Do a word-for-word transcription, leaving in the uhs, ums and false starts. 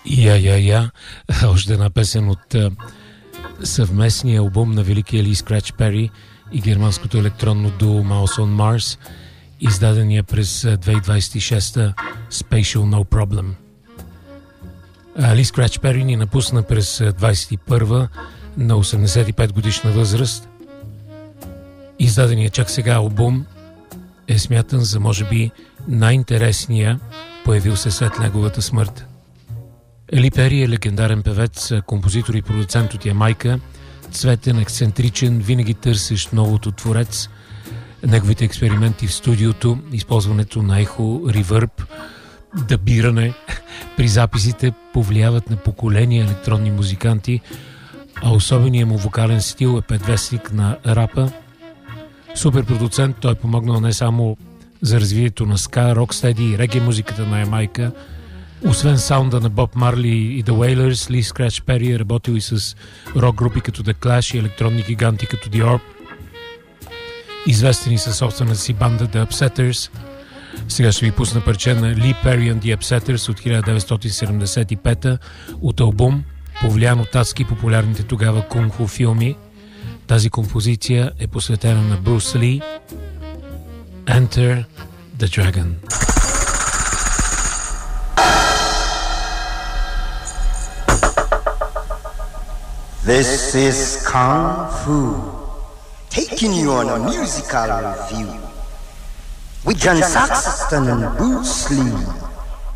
Я, я, я. Още една песен от uh, съвместния албум на великия Ли Скрач Пери и германското електронно дуо Mouse on Mars, издадения през две хиляди двадесет и шеста Spatial No Problem. Ли Скрач Пери ни напусна през двадесет и първа на осемдесет и пет годишна възраст. Издаденият чак сега албум е смятан за може би най-интересния, появил се след неговата смърт. Ли Пери е легендарен певец, композитор и продуцент от Ямайка, цветен, ексцентричен, винаги търсещ новото творец. Неговите експерименти в студиото, използването на ехо, ревърб, дъбиране при записите повлияват на поколения електронни музиканти, а особеният му вокален стил е предвестник на рапа. Супер продуцент, той е помогнал не само за развитието на ска, рокстеди и реге музиката на Ямайка. Освен саунда на Боб Марли и The Wailers, Ли Скрач Пери е работил и с рок групи като The Clash и електронни гиганти като The Orb. Известени със собствената си банда The Upsetters. Сега ще ви пусна парче на Ли Пери and The Upsetters от хиляда деветстотин седемдесет и пета от албум, повлиян от адски популярните тогава кунг-фу филми. Тази композиция е посветена на Брус Ли. Enter the Dragon. This is Kung Fu, taking you on a musical review with John Saxon and Bruce Lee.